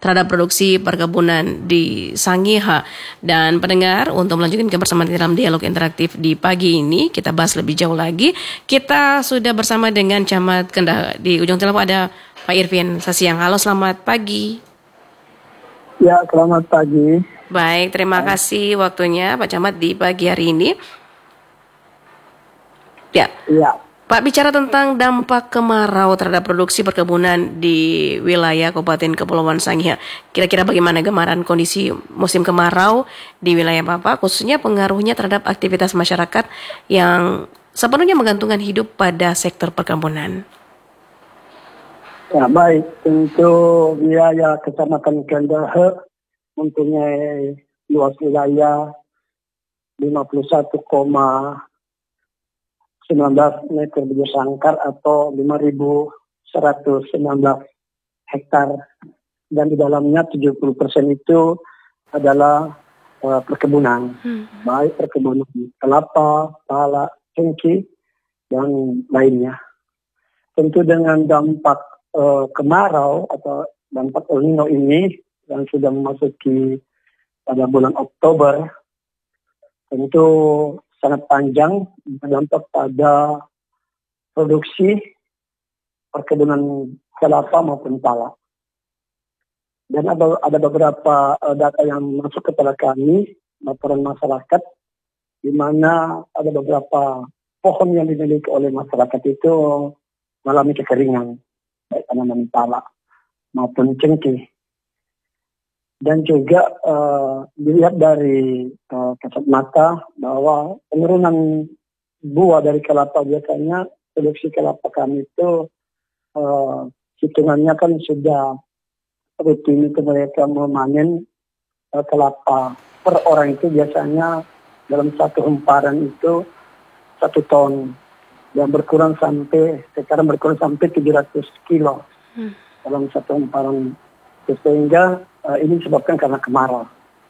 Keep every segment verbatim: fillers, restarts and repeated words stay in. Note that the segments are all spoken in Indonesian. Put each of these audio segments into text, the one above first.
terhadap produksi perkebunan di Sangihe. Dan pendengar, untuk melanjutkan kebersamaan dalam dialog interaktif di pagi ini, kita bahas lebih jauh lagi. Kita sudah bersama dengan Camat Kendal. Di ujung telepon ada Pak Irvin Sasiang. Halo, selamat pagi. Ya, selamat pagi. Baik, terima kasih waktunya Pak Camat di pagi hari ini. Ya. Ya. Pak, bicara tentang dampak kemarau terhadap produksi perkebunan di wilayah Kabupaten Kepulauan Sangihe. Kira-kira bagaimana gambaran kondisi musim kemarau di wilayah Bapak, khususnya pengaruhnya terhadap aktivitas masyarakat yang sepenuhnya menggantungkan hidup pada sektor perkebunan? Ya, baik. Tentu wilayah Kecamatan Kendahe mempunyai luas wilayah lima puluh satu koma sembilan belas meter bujur sangkar atau lima ribu seratus sembilan belas hektar, dan di dalamnya tujuh puluh persen itu adalah uh, perkebunan, hmm. baik perkebunan kelapa, pala, cengkeh, dan lainnya. Tentu dengan dampak uh, kemarau atau dampak El Nino ini yang sudah memasuki pada bulan Oktober, tentu sangat panjang, berdampak pada produksi perkebunan kelapa maupun pala. Dan ada, ada beberapa uh, data yang masuk kepada kami, laporan masyarakat, di mana ada beberapa pohon yang dimiliki oleh masyarakat itu mengalami kekeringan, baik tanaman pala maupun cengkeh. Dan juga uh, dilihat dari uh, kasat mata bahwa penurunan buah dari kelapa, biasanya produksi kelapa kami itu uh, hitungannya kan sudah rutin itu mereka memanen uh, kelapa per orang itu biasanya dalam satu hemparan itu satu ton, dan berkurang sampai sekarang berkurang sampai tujuh ratus kilo hmm. dalam satu hemparan, sehingga Uh, ini disebabkan karena kemarau.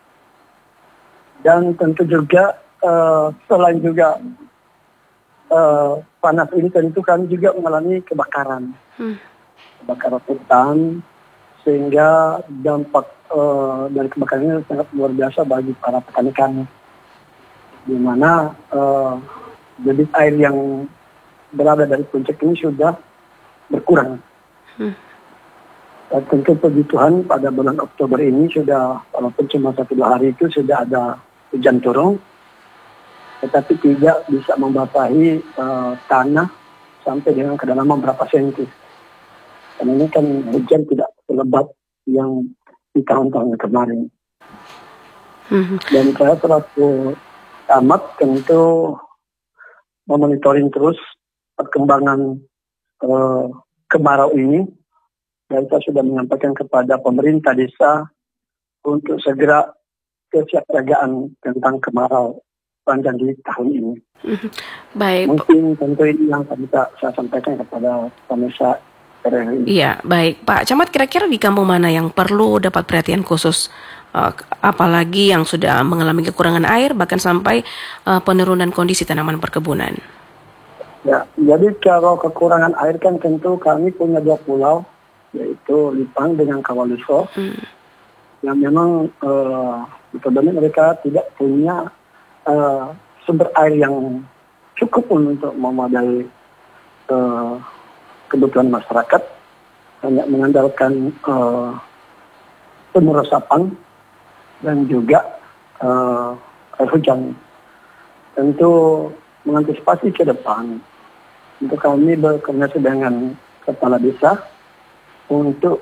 Dan tentu juga uh, selain juga uh, panas ini, tentu kami juga mengalami kebakaran. Hmm. Kebakaran hutan, sehingga dampak uh, dari kebakaran ini sangat luar biasa bagi para petani kami. Di mana uh, debit air yang berada dari puncak ini sudah berkurang. Hmm. Dan tentu puji Tuhan pada bulan Oktober ini sudah, walaupun cuma satu dua hari itu sudah ada hujan turun, tetapi tidak bisa membasahi uh, tanah sampai dengan kedalaman berapa senti. Dan ini kan hujan tidak selebat yang di tahun-tahun kemarin. Mm-hmm. Dan saya selaku camat tentu memonitoring terus perkembangan uh, kemarau ini. Dan saya sudah menyampaikan kepada pemerintah desa untuk segera kesiapsiagaan tentang kemarau panjang di tahun ini. Baik. Mungkin tentu ini yang bisa saya sampaikan kepada pemirsa R R I. Iya, baik Pak Camat, kira-kira di kampung mana yang perlu dapat perhatian khusus? Uh, apalagi yang sudah mengalami kekurangan air, bahkan sampai uh, penurunan kondisi tanaman perkebunan. Ya, jadi kalau kekurangan air kan tentu kami punya dua pulau, yaitu Lipang dengan Kawaluso, hmm. yang memang uh, betul-betul mereka tidak punya uh, sumber air yang cukup untuk memadai uh, kebutuhan masyarakat, hanya mengandalkan uh, sumur resapan dan juga uh, air hujan. Tentu mengantisipasi ke depan, untuk kami berkoordinasi dengan kepala desa untuk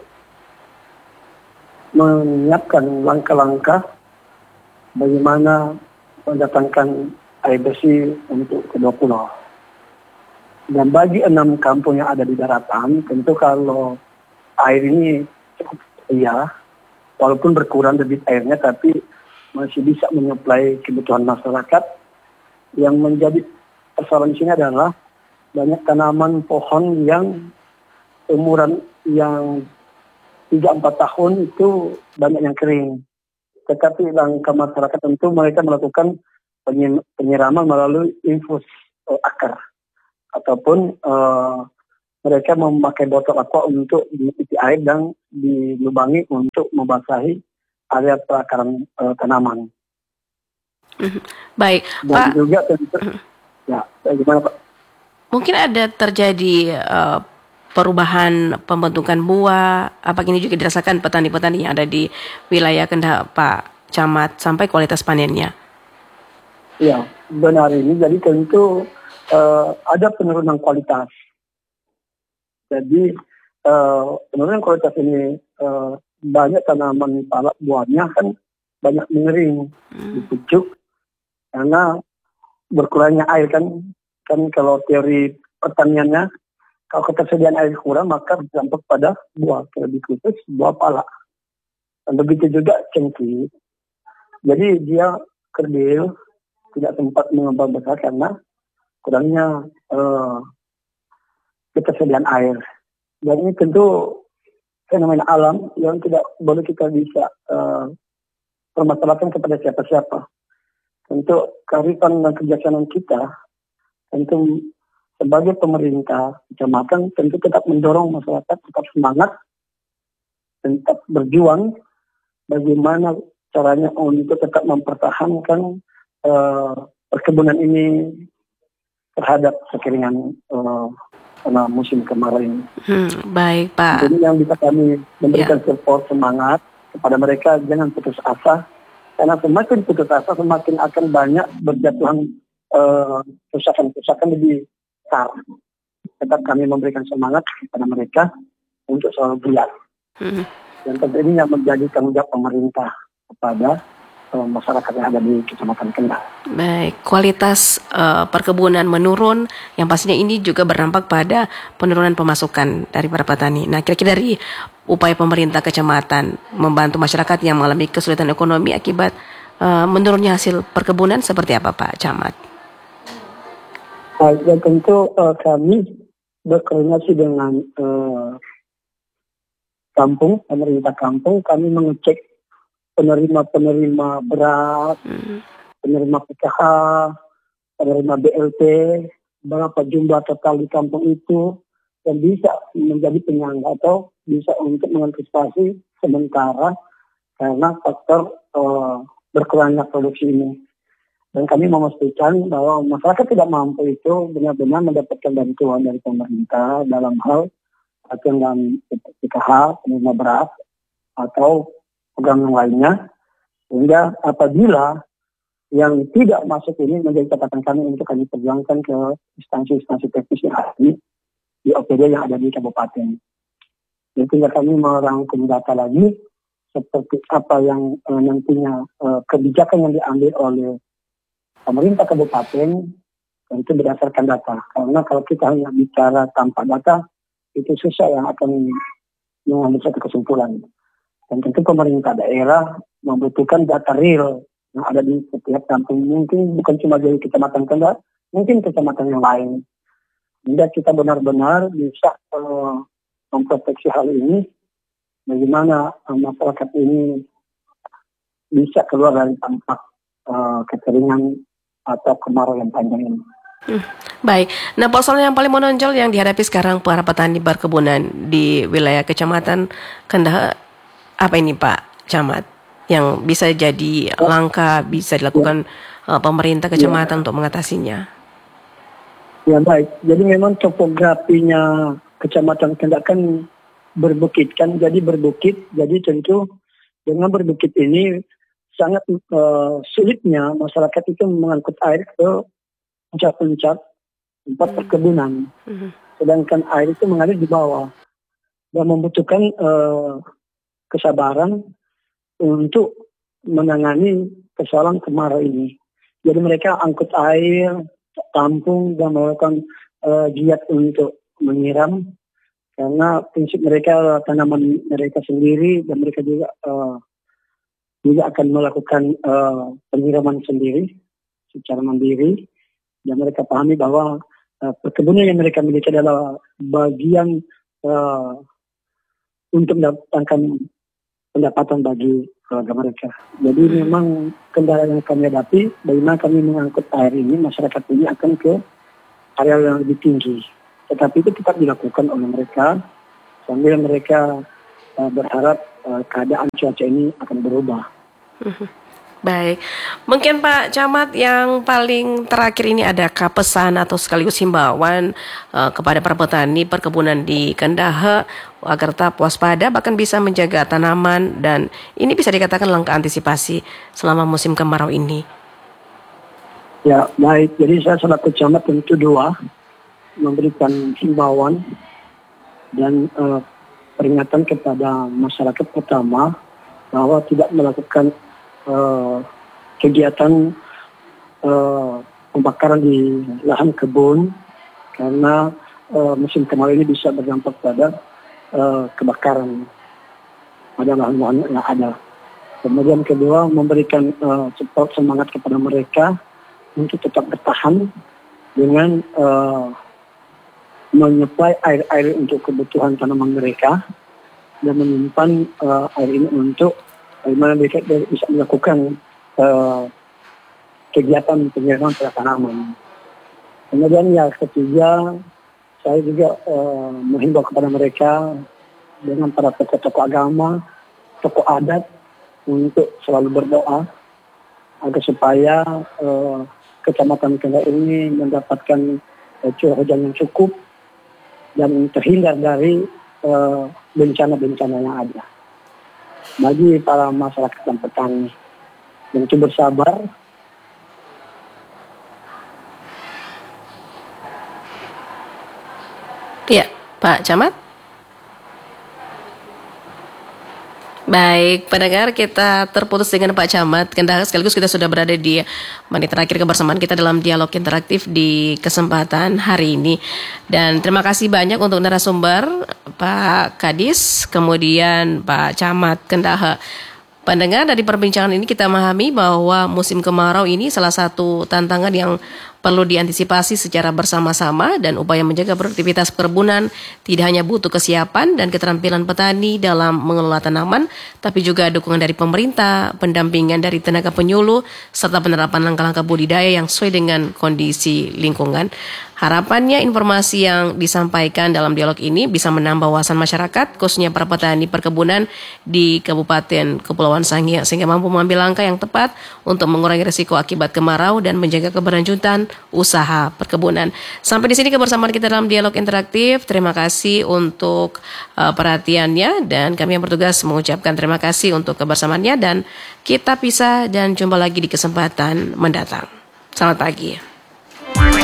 menyiapkan langkah-langkah bagaimana mendatangkan air bersih untuk kedua pulau. Dan bagi enam kampung yang ada di daratan, tentu kalau air ini cukup iya, walaupun berkurang debit airnya, tapi masih bisa menyuplai kebutuhan masyarakat. Yang menjadi persoalan di sini adalah banyak tanaman pohon yang umuran yang tiga sampai empat tahun itu banyak yang kering. Tetapi langkah masyarakat tentu mereka melakukan penyiraman melalui infus uh, akar ataupun uh, mereka memakai botol aqua untuk diisi air dan dilubangi untuk membasahi area perakaran uh, tanaman. Mhm. Baik, Dan Pak. juga tentu, ya, gimana Pak? Mungkin ada terjadi uh, perubahan pembentukan buah, apa ini juga dirasakan petani-petani yang ada di wilayah Kendal, Pak Camat, sampai kualitas panennya? Ya, benar ini. Jadi tentu uh, ada penurunan kualitas. Jadi uh, penurunan kualitas ini uh, banyak tanaman palak buahnya kan banyak mengering, Hmm. dipucuk karena berkurangnya air kan. Kan kalau teori pertaniannya, kalau ketersediaan air kurang maka berdampak pada buah, lebih khusus buah palak. Dan begitu juga cengkih. Jadi dia kerdil, tidak sempat mengembang besar karena kurangnya uh, ketersediaan air. Dan ini tentu fenomena alam yang tidak boleh kita bisa uh, permasalahkan kepada siapa-siapa. Untuk kearifan dan kebijaksanaan kita, tentu sebagai pemerintah kecamatan tentu tetap mendorong masyarakat tetap semangat, tetap berjuang bagaimana caranya untuk tetap mempertahankan uh, perkebunan ini terhadap kekeringan uh, karena musim kemarau ini. Hmm, baik Pak. Jadi yang bisa kami memberikan ya. support semangat kepada mereka, jangan putus asa, karena semakin putus asa semakin akan banyak berjatuhan uh, kerusakan-kerusakan lebih besar. Tetap kami memberikan semangat kepada mereka untuk selalu giat. Hmm. Dan tentu ini yang menjadi tanggung jawab pemerintah kepada uh, masyarakat yang ada di Kecamatan Kendal. Baik, kualitas uh, perkebunan menurun, yang pastinya ini juga berdampak pada penurunan pemasukan dari para petani. Nah, kira-kira dari upaya pemerintah kecamatan membantu masyarakat yang mengalami kesulitan ekonomi akibat uh, menurunnya hasil perkebunan seperti apa, Pak Camat? Baik, dan tentu uh, kami berkoordinasi dengan uh, kampung, pemerintah kampung, kami mengecek penerima-penerima beras, hmm. penerima P K H, penerima B L T, berapa jumlah total di kampung itu, yang bisa menjadi penyangga atau bisa untuk mengantisipasi sementara karena faktor uh, berkurangnya produksi ini. Dan kami memastikan bahwa masyarakat tidak mampu itu benar-benar mendapatkan bantuan dari pemerintah dalam hal bantuan P K H, penerima beras, atau program yang lainnya, sehingga apabila yang tidak masuk ini menjadi catatan kami untuk kami perjuangkan ke instansi-instansi teknis yang ada di O P D yang ada di kabupaten. Dan tinggal kami merangkum data lagi seperti apa yang uh, nantinya uh, kebijakan yang diambil oleh pemerintah kabupaten, itu berdasarkan data. Karena kalau kita hanya bicara tanpa data, itu susah yang akan mengambil satu kesimpulan. Dan tentu pemerintah daerah membutuhkan data real yang ada di setiap kampung. Mungkin bukan cuma dari Kecamatan Kendal, mungkin kecamatan yang lain. Sehingga kita benar-benar bisa uh, memproteksi hal ini, bagaimana uh, masyarakat ini bisa keluar dari dampak uh, kekeringan atau kemarau yang panjang ini. Hmm, baik. Nah, persoalan yang paling menonjol yang dihadapi sekarang para petani perkebunan di wilayah Kecamatan Kendal, apa ini Pak Camat? Yang bisa jadi langkah, bisa dilakukan ya. uh, pemerintah kecamatan ya. untuk mengatasinya? Ya baik. Jadi memang topografinya Kecamatan Kendal kan berbukit kan, jadi berbukit. Jadi tentu dengan berbukit ini sangat uh, sulitnya masyarakat itu mengangkut air ke puncak-puncak tempat hmm. perkebunan. Hmm. Sedangkan air itu mengalir di bawah dan membutuhkan uh, kesabaran untuk menangani persoalan kemarau ini. Jadi mereka angkut air, tampung dan melakukan uh, giat untuk menyiram karena prinsip mereka tanaman mereka sendiri dan mereka juga uh, juga akan melakukan uh, penyiraman sendiri secara mandiri dan mereka pahami bahwa uh, perkebunan yang mereka miliki adalah bagian uh, untuk mendapatkan pendapatan bagi keluarga mereka. Jadi memang kendala yang kami hadapi, bagaimana kami mengangkut air ini, masyarakat ini akan ke area yang lebih tinggi. tetapi itu tetap dilakukan oleh mereka sambil mereka uh, berharap uh, keadaan cuaca ini akan berubah. Baik, mungkin Pak Camat yang paling terakhir ini adakah pesan atau sekaligus himbauan uh, kepada para petani perkebunan di Kendahe agar tetap waspada bahkan bisa menjaga tanaman dan ini bisa dikatakan langkah antisipasi selama musim kemarau ini? Ya, baik. Jadi saya selaku camat tentu dua memberikan himbauan dan uh, peringatan kepada masyarakat pertama bahwa tidak melakukan Uh, kegiatan uh, pembakaran di lahan kebun karena uh, musim kemarau ini bisa berdampak pada uh, kebakaran pada lahan-lahan yang ada. Kemudian kedua, memberikan uh, support semangat kepada mereka untuk tetap bertahan dengan uh, menyuplai air-air untuk kebutuhan tanaman mereka dan menyimpan uh, air ini untuk bagaimana mereka bisa melakukan uh, kegiatan penyiraman pada tanaman. Kemudian yang ketiga, saya juga uh, menghimbau kepada mereka dengan para tokoh-tokoh agama, tokoh adat untuk selalu berdoa agar supaya uh, kecamatan Kendahe ini mendapatkan uh, curah hujan yang cukup dan terhindar dari uh, bencana-bencana yang ada. Bagi para masyarakat dan petani, untuk bersabar. Ya, Pak Camat. Baik, pendengar, kita terputus dengan Pak Camat Kendahe. Sekaligus kita sudah berada di menit terakhir kebersamaan kita dalam dialog interaktif di kesempatan hari ini. Dan terima kasih banyak untuk narasumber Pak Kadis, kemudian Pak Camat Kendahe. Pendengar, dari perbincangan ini kita memahami bahwa musim kemarau ini salah satu tantangan yang perlu diantisipasi secara bersama-sama dan upaya menjaga produktivitas perkebunan tidak hanya butuh kesiapan dan keterampilan petani dalam mengelola tanaman, tapi juga dukungan dari pemerintah, pendampingan dari tenaga penyuluh, serta penerapan langkah-langkah budidaya yang sesuai dengan kondisi lingkungan. Harapannya informasi yang disampaikan dalam dialog ini bisa menambah wawasan masyarakat, khususnya para petani perkebunan di Kabupaten Kepulauan Sangihe, sehingga mampu mengambil langkah yang tepat untuk mengurangi risiko akibat kemarau dan menjaga keberlanjutan usaha perkebunan. Sampai di sini kebersamaan kita dalam dialog interaktif. Terima kasih untuk uh, perhatiannya dan kami yang bertugas mengucapkan terima kasih untuk kebersamaannya dan kita pisah dan jumpa lagi di kesempatan mendatang. Selamat pagi.